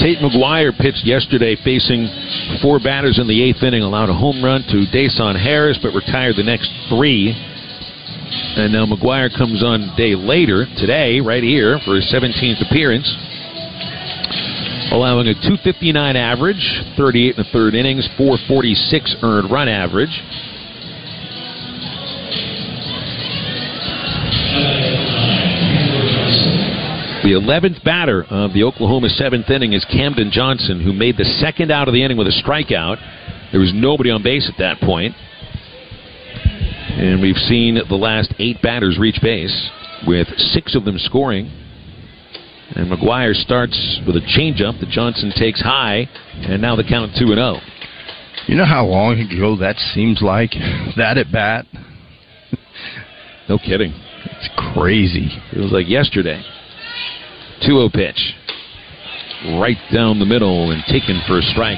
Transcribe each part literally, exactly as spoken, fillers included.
Tate McGuire pitched yesterday facing four batters in the eighth inning, allowed a home run to Dason Harris, but retired the next three. And now McGuire comes on a day later, today, right here, for his seventeenth appearance, allowing a two fifty-nine average, thirty-eight and a third innings, four forty-six earned run average. The eleventh batter of the Oklahoma seventh inning is Camden Johnson, who made the second out of the inning with a strikeout. There was nobody on base at that point. And we've seen the last eight batters reach base, with six of them scoring. And McGuire starts with a changeup that Johnson takes high, and now the count two and oh. You know how long ago that seems like? That at bat? No kidding. It's crazy. It was like yesterday. two oh pitch. Right down the middle and taken for a strike.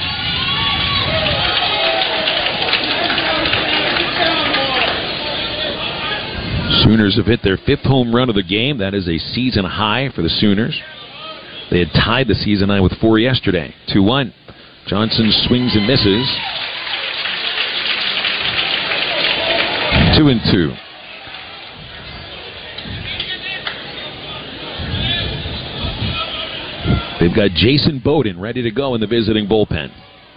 Sooners have hit their fifth home run of the game. That is a season high for the Sooners. They had tied the season high with four yesterday. two one. Johnson swings and misses. Two and two. They've got Jason Bowden ready to go in the visiting bullpen.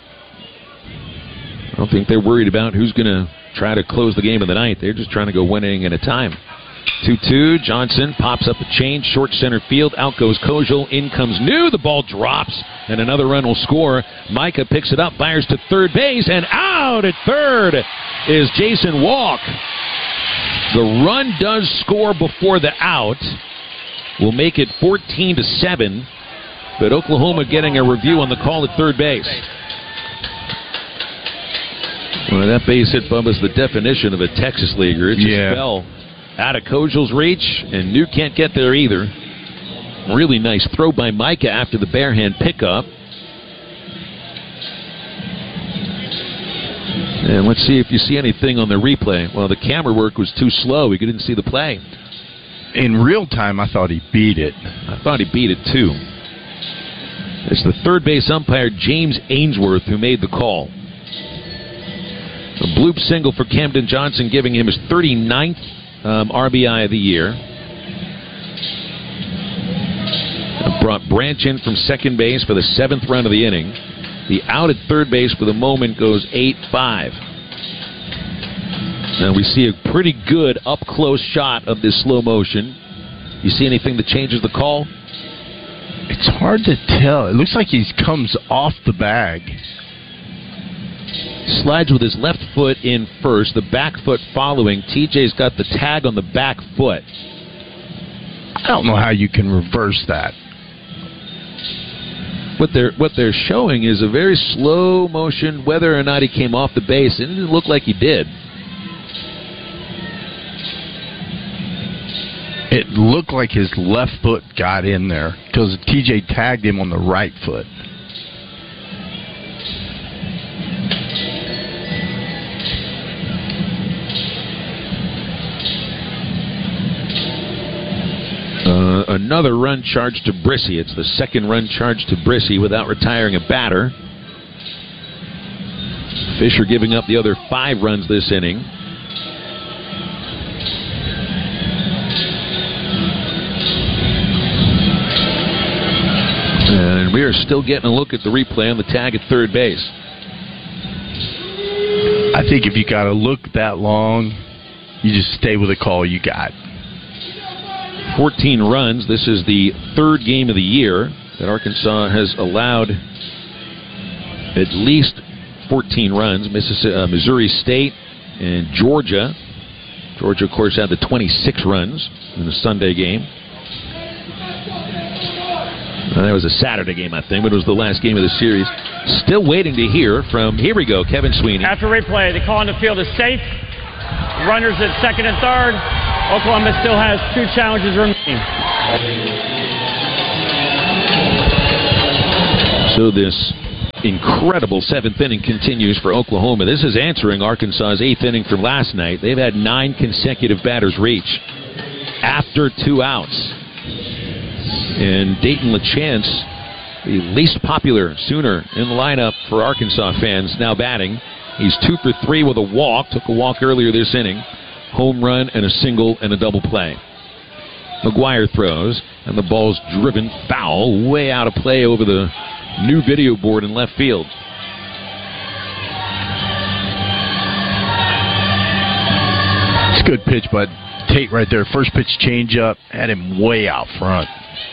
I don't think they're worried about who's going to try to close the game of the ninth. They're just trying to go one inning at a time. two two. Johnson pops up a change, short center field. Out goes Kojal. In comes New. The ball drops, and another run will score. Micah picks it up, fires to third base, and out at third is Jason Walk. The run does score before the out. Will make it fourteen to seven. But Oklahoma getting a review on the call at third base. Well, that base hit, Bubba, is the definition of a Texas leaguer. It just yeah. fell out of Kojal's reach, and New can't get there either. Really nice throw by Micah after the barehand pickup. And let's see if you see anything on the replay. Well, the camera work was too slow. We couldn't see the play. In real time, I thought he beat it. I thought he beat it, too. It's the third base umpire, James Ainsworth, who made the call. A bloop single for Camden Johnson, giving him his thirty-ninth um, R B I of the year. Brought Branch in from second base for the seventh run of the inning. The out at third base for the moment goes eight five. Now we see a pretty good up-close shot of this slow motion. You see anything that changes the call? It's hard to tell. It looks like he comes off the bag. Slides with his left foot in first, the back foot following. T J's got the tag on the back foot. I don't know how you can reverse that. What they're what they're showing is a very slow motion, whether or not he came off the base. It didn't look like he did. It looked like his left foot got in there because T J tagged him on the right foot. Uh, another run charged to Brissy. It's the second run charged to Brissy without retiring a batter. Fisher giving up the other five runs this inning. And we are still getting a look at the replay on the tag at third base. I think if you got to look that long, you just stay with the call you got. fourteen runs. This is the third game of the year that Arkansas has allowed at least fourteen runs. Mississippi, uh, Missouri State and Georgia. Georgia, of course, had the twenty-six runs in the Sunday game. Uh, that was a Saturday game, I think, but it was the last game of the series. Still waiting to hear from, here we go, Kevin Sweeney. After replay, the call on the field is safe. Runners at second and third. Oklahoma still has two challenges remaining. So this incredible seventh inning continues for Oklahoma. This is answering Arkansas's eighth inning from last night. They've had nine consecutive batters reach after two outs. And Dayton LaChance the least popular Sooner in the lineup for Arkansas fans, now batting. He's two for three with a walk. Took a walk earlier this inning. Home run and a single and a double play. McGuire throws, and the ball's driven foul way out of play over the new video board in left field. It's a good pitch, but Tate right there. First pitch change up, had him way out front.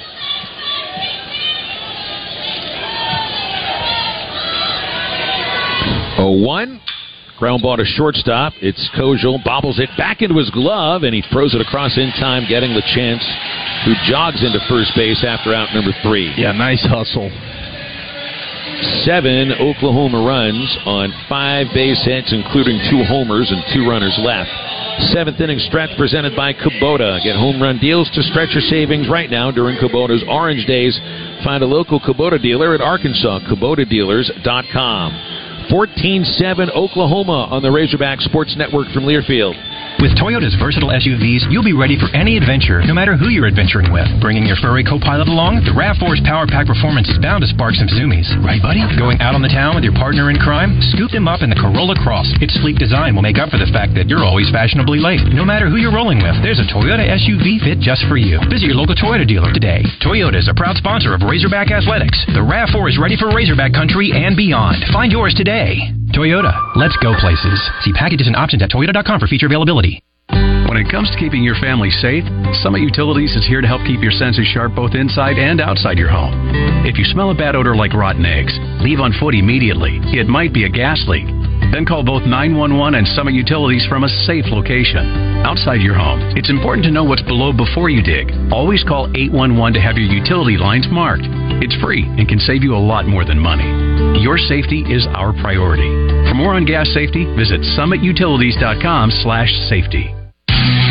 oh one. Ground ball to shortstop. It's Kojal. Bobbles it back into his glove, and he throws it across in time, getting the chance, who jogs into first base after out number three. Yeah, nice hustle. Seven Oklahoma runs on five base hits, including two homers and two runners left. Seventh inning stretch presented by Kubota. Get home run deals to stretch your savings right now during Kubota's Orange Days. Find a local Kubota dealer at Arkansas Kubota Dealers dot com. fourteen seven Oklahoma on the Razorback Sports Network from Learfield. With Toyota's versatile S U Vs, you'll be ready for any adventure, no matter who you're adventuring with. Bringing your furry co-pilot along, the RAV four's Power Pack Performance is bound to spark some zoomies. Right, buddy? Going out on the town with your partner in crime? Scoop him up in the Corolla Cross. Its sleek design will make up for the fact that you're always fashionably late. No matter who you're rolling with, there's a Toyota S U V fit just for you. Visit your local Toyota dealer today. Toyota is a proud sponsor of Razorback Athletics. The RAV four is ready for Razorback country and beyond. Find yours today. Toyota, let's go places. See packages and options at Toyota dot com for feature availability. When it comes to keeping your family safe, Summit Utilities is here to help keep your senses sharp both inside and outside your home. If you smell a bad odor like rotten eggs, leave on foot immediately. It might be a gas leak. Then call both nine one one and Summit Utilities from a safe location. Outside your home, it's important to know what's below before you dig. Always call eight one one to have your utility lines marked. It's free and can save you a lot more than money. Your safety is our priority. For more on gas safety, visit summit utilities dot com slash safety.